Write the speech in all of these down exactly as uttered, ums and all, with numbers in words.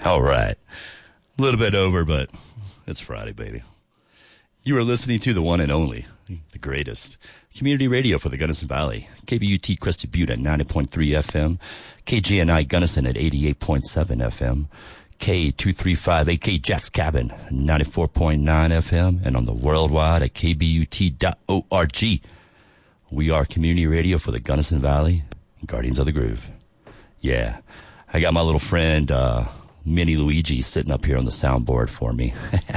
All right. A little bit over, but it's Friday, baby. You are listening to the one and only, the greatest, community radio for the Gunnison Valley. K B U T Crested Butte at ninety point three F M. K G N I Gunnison at eighty-eight point seven F M. K two thirty-five A K Jack's Cabin, ninety-four point nine F M. And on the worldwide at K B U T dot org. We are community radio for the Gunnison Valley, Guardians of the Groove. Yeah. I got my little friend, uh, Mini Luigi, sitting up here on the soundboard for me.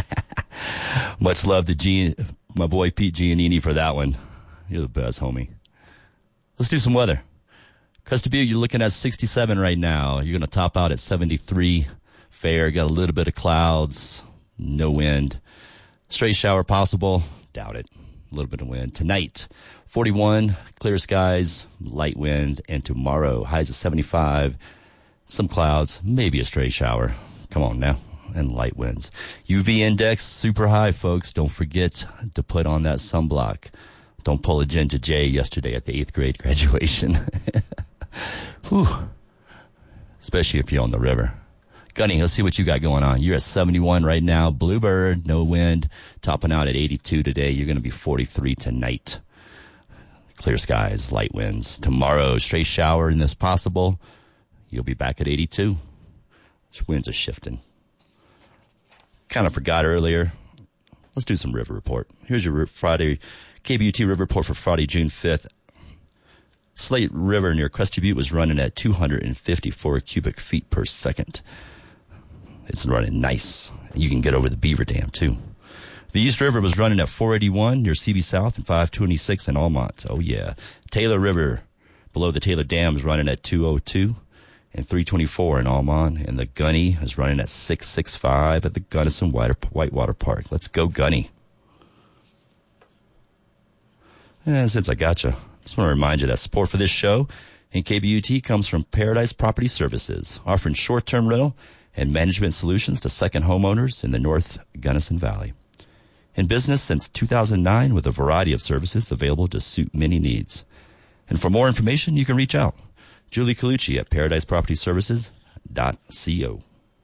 Much love to G- my boy Pete Giannini for that one. You're the best, homie. Let's do some weather. Crested Butte, you're looking at sixty-seven right now. You're going to top out at seventy-three. Fair, got a little bit of clouds, no wind. Straight shower possible, doubt it. A little bit of wind. Tonight, forty-one, clear skies, light wind. And tomorrow, highs of seventy-five. Some clouds, maybe a stray shower. Come on now. And light winds. U V index, super high, folks. Don't forget to put on that sunblock. Don't pull a Jen to Jay yesterday at the eighth grade graduation. Whew. Especially if you're on the river. Gunny, let's see what you got going on. You're at seventy-one right now. Bluebird, no wind. Topping out at eighty-two today. You're going to be forty-three tonight. Clear skies, light winds. Tomorrow, straight shower and this possible. You'll be back at eighty-two. These winds are shifting. Kind of forgot earlier. Let's do some river report. Here's your Friday K B U T river report for Friday, June fifth. Slate River near Crested Butte was running at two hundred fifty-four cubic feet per second. It's running nice. You can get over the Beaver Dam, too. The East River was running at four eighty-one near C B South and five twenty-six in Almont. Oh, yeah. Taylor River below the Taylor Dam is running at two oh two. And three twenty-four in Almont, and the Gunny is running at six sixty-five at the Gunnison Whitewater Park. Let's go, Gunny. And since I got you, I just want to remind you that support for this show and K B U T comes from Paradise Property Services, offering short-term rental and management solutions to second homeowners in the North Gunnison Valley. In business since two thousand nine with a variety of services available to suit many needs. And for more information, you can reach out. Julie Colucci at paradise property services dot co.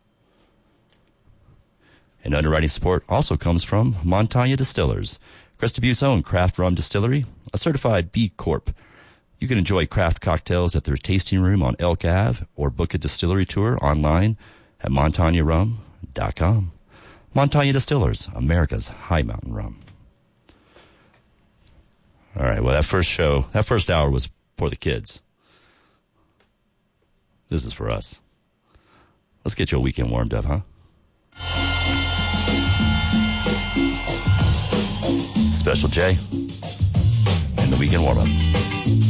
And underwriting support also comes from Montagna Distillers, Crested Butte's own craft rum distillery, a certified B Corp. You can enjoy craft cocktails at their tasting room on Elk Avenue or book a distillery tour online at montagna rum dot com. Montagna Distillers, America's high mountain rum. All right, well, that first show, that first hour was for the kids. This is for us. Let's get your weekend warmed up, huh? Special J and the weekend warm-up.